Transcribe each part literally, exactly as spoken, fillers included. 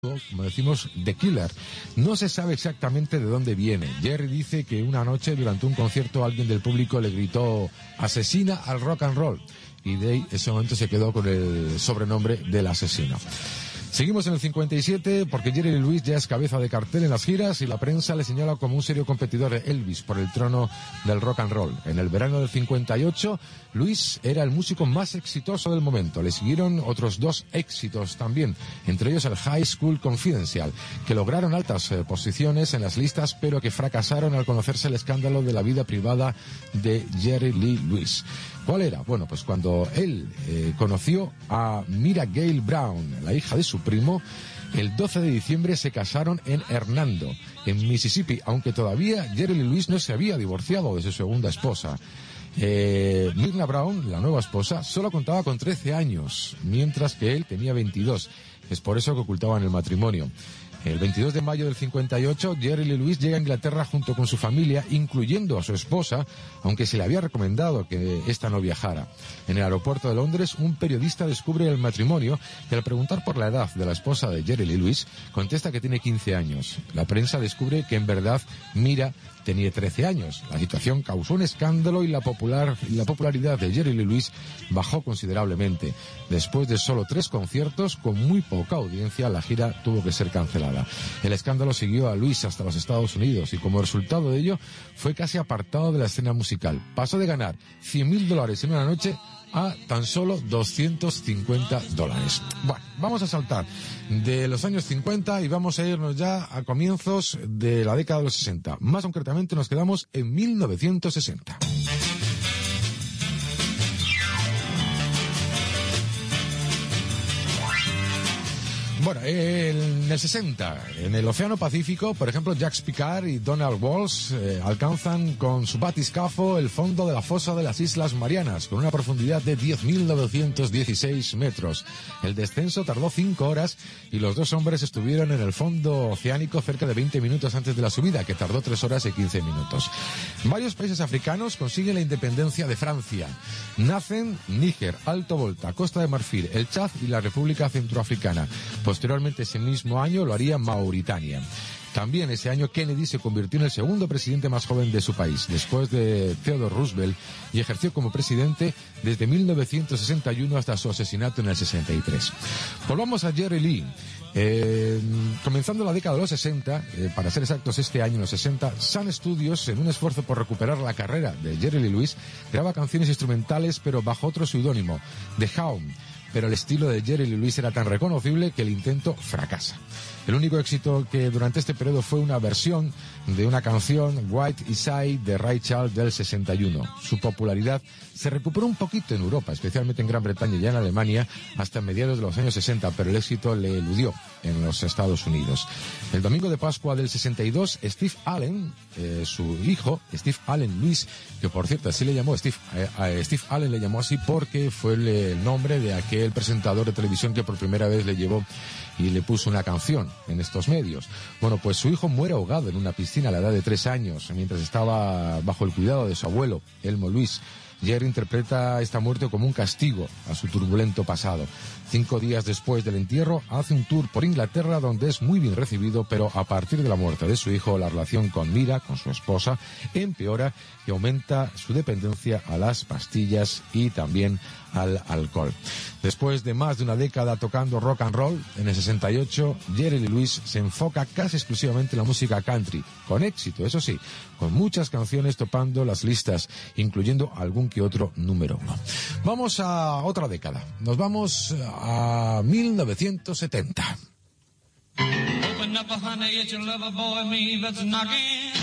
como decimos, The Killer. No se sabe exactamente de dónde viene. Jerry dice que una noche durante un concierto alguien del público le gritó "asesina al rock and roll", y de ahí ese momento se quedó con el sobrenombre del asesino. Seguimos en el cincuenta y siete porque Jerry Lee Lewis ya es cabeza de cartel en las giras y la prensa le señala como un serio competidor de Elvis por el trono del rock and roll. En el verano del cincuenta y ocho, Lewis era el músico más exitoso del momento. Le siguieron otros dos éxitos también, entre ellos el High School Confidential, que lograron altas eh, posiciones en las listas, pero que fracasaron al conocerse el escándalo de la vida privada de Jerry Lee Lewis. ¿Cuál era? Bueno, pues cuando él eh, conoció a Myra Gale Brown, la hija de su primo, el doce de diciembre se casaron en Hernando, en Mississippi, aunque todavía Jerry Lee Lewis no se había divorciado de su segunda esposa. Eh, Myrna Brown, la nueva esposa, solo contaba con trece años, mientras que él tenía veintidós. Es por eso que ocultaban el matrimonio. El veintidós de mayo del cincuenta y ocho, Jerry Lee Lewis llega a Inglaterra junto con su familia, incluyendo a su esposa, aunque se le había recomendado que ésta no viajara. En el aeropuerto de Londres, un periodista descubre el matrimonio y al preguntar por la edad de la esposa de Jerry Lee Lewis, contesta que tiene quince años. La prensa descubre que en verdad Myra tenía trece años. La situación causó un escándalo y la, popular, y la popularidad de Jerry Lee Lewis bajó considerablemente. Después de solo tres conciertos, con muy poca audiencia, la gira tuvo que ser cancelada. El escándalo siguió a Lewis hasta los Estados Unidos y como resultado de ello fue casi apartado de la escena musical. Pasó de ganar cien mil dólares en una noche a tan solo doscientos cincuenta dólares. Bueno, vamos a saltar de los años cincuenta y vamos a irnos ya a comienzos de la década de los sesenta. Más concretamente nos quedamos en mil novecientos sesenta. Bueno, en el sesenta, en el Océano Pacífico, por ejemplo, Jacques Picard y Donald Walsh eh, alcanzan con su batiscafo el fondo de la fosa de las Islas Marianas, con una profundidad de diez mil novecientos dieciséis metros. El descenso tardó cinco horas y los dos hombres estuvieron en el fondo oceánico cerca de veinte minutos antes de la subida, que tardó tres horas y quince minutos. Varios países africanos consiguen la independencia de Francia. Nacen Níger, Alto Volta, Costa de Marfil, el Chad y la República Centroafricana. Posteriormente, ese mismo año, lo haría Mauritania. También ese año Kennedy se convirtió en el segundo presidente más joven de su país, después de Theodore Roosevelt, y ejerció como presidente desde mil novecientos sesenta y uno hasta su asesinato en el sesenta y tres. Volvamos a Jerry Lee. Eh, comenzando la década de los sesenta, eh, para ser exactos este año en los sesenta, Sun Studios, en un esfuerzo por recuperar la carrera de Jerry Lee Lewis, graba canciones instrumentales pero bajo otro seudónimo, The Hound. Pero el estilo de Jerry Lee Lewis era tan reconocible que el intento fracasa. El único éxito que durante este periodo fue una versión de una canción, White Inside, de Ray Charles del sesenta y uno. Su popularidad se recuperó un poquito en Europa, especialmente en Gran Bretaña y en Alemania, hasta mediados de los años sesenta, pero el éxito le eludió en los Estados Unidos. El domingo de Pascua del sesenta y dos, Steve Allen, eh, su hijo, Steve Allen Lewis, que por cierto así le llamó Steve, eh, a Steve Allen le llamó así porque fue el, el nombre de aquel presentador de televisión que por primera vez le llevó y le puso una canción en estos medios. Bueno, pues su hijo muere ahogado en una piscina a la edad de tres años, mientras estaba bajo el cuidado de su abuelo, Elmo Lewis. Jerry interpreta esta muerte como un castigo a su turbulento pasado. Cinco días después del entierro, hace un tour por Inglaterra donde es muy bien recibido, pero a partir de la muerte de su hijo, la relación con Myra, con su esposa, empeora y aumenta su dependencia a las pastillas y también al alcohol. Después de más de una década tocando rock and roll, en el sesenta y ocho, Jerry Lee Lewis se enfoca casi exclusivamente en la música country, con éxito, eso sí, con muchas canciones topando las listas, incluyendo algún que otro número uno. Vamos a otra década, nos vamos a mil novecientos setenta. Open up, honey, it's your lover boy, me that's knocking.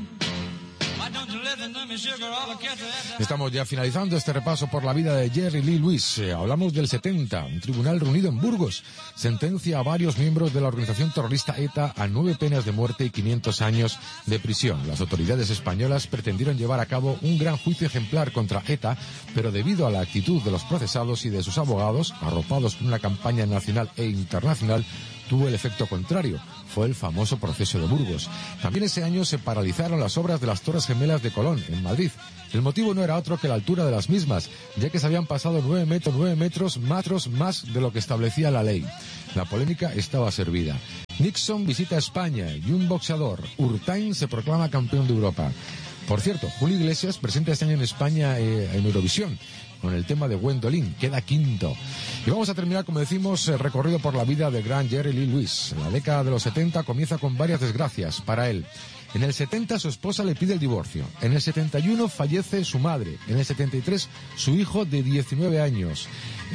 Estamos ya finalizando este repaso por la vida de Jerry Lee Lewis. Eh, hablamos del setenta. Un tribunal reunido en Burgos sentencia a varios miembros de la organización terrorista ETA a nueve penas de muerte y quinientos años de prisión. Las autoridades españolas pretendieron llevar a cabo un gran juicio ejemplar contra ETA, pero debido a la actitud de los procesados y de sus abogados, arropados por una campaña nacional e internacional, tuvo el efecto contrario. Fue el famoso proceso de Burgos. También ese año se paralizaron las obras de las Torres Gemelas de Colón, en Madrid. El motivo no era otro que la altura de las mismas, ya que se habían pasado nueve metros, nueve metros, metros más de lo que establecía la ley. La polémica estaba servida. Nixon visita España y un boxeador, Urtain, se proclama campeón de Europa. Por cierto, Julio Iglesias presenta este año en España eh, en Eurovisión, con el tema de Gwendolyn, queda quinto. Y vamos a terminar, como decimos, el recorrido por la vida del gran Jerry Lee Lewis. La década de los setenta comienza con varias desgracias para él. En el setenta su esposa le pide el divorcio. En el setenta y uno fallece su madre. En el setenta y tres su hijo de diecinueve años.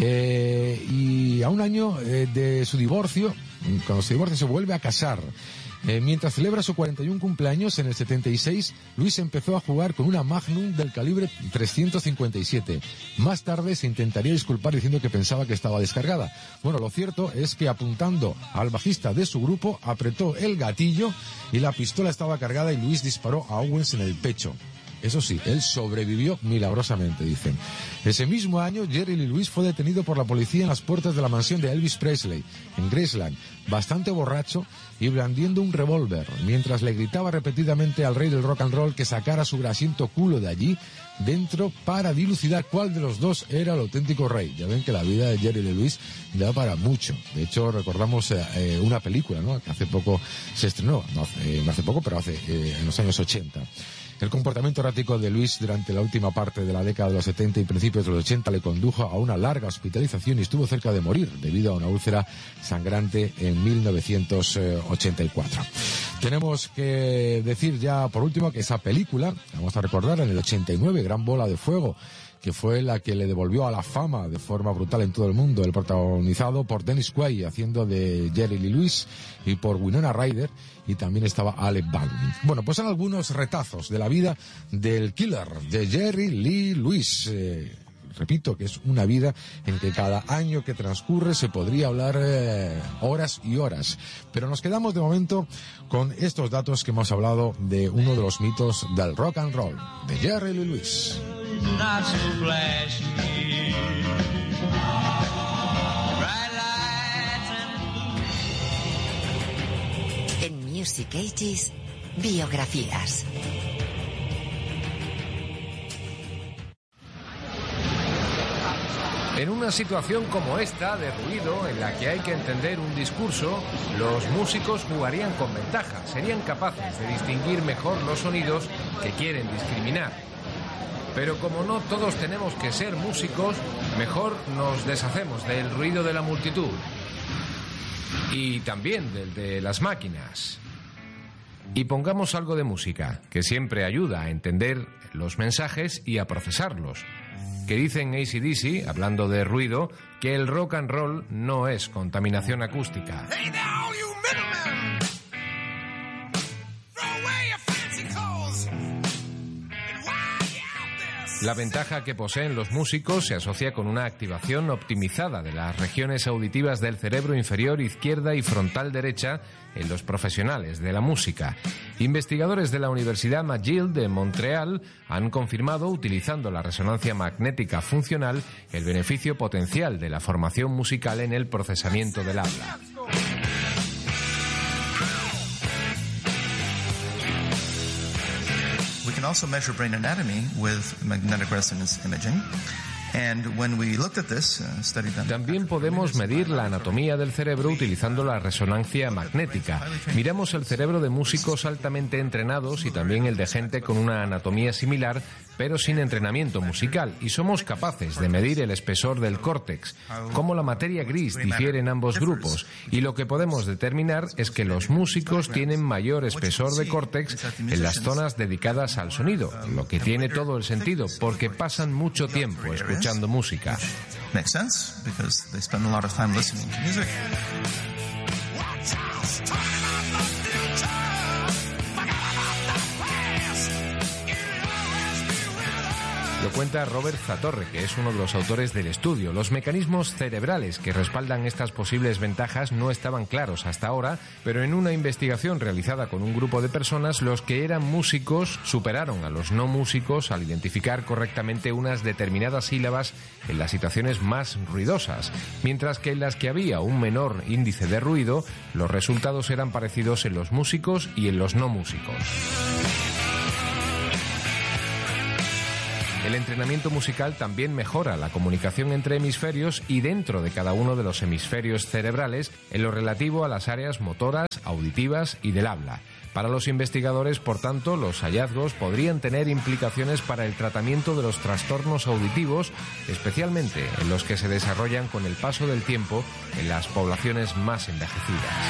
Eh, y a un año eh, de su divorcio, cuando se divorcia, se vuelve a casar. Eh, mientras celebra su cuarenta y uno cumpleaños en el setenta y seis, Luis empezó a jugar con una Magnum del calibre trescientos cincuenta y siete. Más tarde se intentaría disculpar diciendo que pensaba que estaba descargada. Bueno, lo cierto es que apuntando al bajista de su grupo, apretó el gatillo y la pistola estaba cargada y Luis disparó a Owens en el pecho. Eso sí, él sobrevivió milagrosamente, dicen. Ese mismo año, Jerry Lee Lewis fue detenido por la policía en las puertas de la mansión de Elvis Presley, en Graceland, bastante borracho y blandiendo un revólver, mientras le gritaba repetidamente al rey del rock and roll que sacara su grasiento culo de allí dentro para dilucidar cuál de los dos era el auténtico rey. Ya ven que la vida de Jerry Lee Lewis da para mucho. De hecho, recordamos eh, una película, ¿no?, que hace poco se estrenó, no hace, no hace poco, pero hace eh, en los años ochenta. El comportamiento errático de Luis durante la última parte de la década de los setenta y principios de los ochenta le condujo a una larga hospitalización y estuvo cerca de morir debido a una úlcera sangrante en mil novecientos ochenta y cuatro. Tenemos que decir ya por último que esa película, vamos a recordar, en el ochenta y nueve, Gran Bola de Fuego, que fue la que le devolvió a la fama de forma brutal en todo el mundo, el protagonizado por Dennis Quaid haciendo de Jerry Lee Lewis y por Winona Ryder, y también estaba Alec Baldwin. Bueno, pues son algunos retazos de la vida del killer de Jerry Lee Lewis. Eh, repito que es una vida en que cada año que transcurre se podría hablar eh, horas y horas, pero nos quedamos de momento con estos datos que hemos hablado de uno de los mitos del rock and roll, de Jerry Lee Lewis. Not so flashy. Bright lights and... En Music Ages, biografías. En una situación como esta, de ruido, en la que hay que entender un discurso, los músicos jugarían con ventaja, serían capaces de distinguir mejor los sonidos que quieren discriminar. Pero como no todos tenemos que ser músicos, mejor nos deshacemos del ruido de la multitud. Y también del de las máquinas. Y pongamos algo de música, que siempre ayuda a entender los mensajes y a procesarlos. Que dicen A C D C, hablando de ruido, que el rock and roll no es contaminación acústica. Hey now, you middlemen. Throw away your fancy clothes. La ventaja que poseen los músicos se asocia con una activación optimizada de las regiones auditivas del cerebro inferior izquierda y frontal derecha en los profesionales de la música. Investigadores de la Universidad McGill de Montreal han confirmado, utilizando la resonancia magnética funcional, el beneficio potencial de la formación musical en el procesamiento del habla. We can also measure brain anatomy with magnetic resonance imaging. And when we looked at this, uh, studied them. También podemos medir la anatomía del cerebro utilizando la resonancia magnética. Miramos el cerebro de músicos altamente entrenados y también el de gente con una anatomía similar, pero sin entrenamiento musical, y somos capaces de medir el espesor del córtex, cómo la materia gris difiere en ambos grupos, y lo que podemos determinar es que los músicos tienen mayor espesor de córtex en las zonas dedicadas al sonido, lo que tiene todo el sentido, porque pasan mucho tiempo escuchando música. Makes sense because they spend a lot of time listening to music. Lo cuenta Robert Zatorre, que es uno de los autores del estudio. Los mecanismos cerebrales que respaldan estas posibles ventajas no estaban claros hasta ahora, pero en una investigación realizada con un grupo de personas, los que eran músicos superaron a los no músicos al identificar correctamente unas determinadas sílabas en las situaciones más ruidosas, mientras que en las que había un menor índice de ruido, los resultados eran parecidos en los músicos y en los no músicos. El entrenamiento musical también mejora la comunicación entre hemisferios y dentro de cada uno de los hemisferios cerebrales en lo relativo a las áreas motoras, auditivas y del habla. Para los investigadores, por tanto, los hallazgos podrían tener implicaciones para el tratamiento de los trastornos auditivos, especialmente en los que se desarrollan con el paso del tiempo en las poblaciones más envejecidas.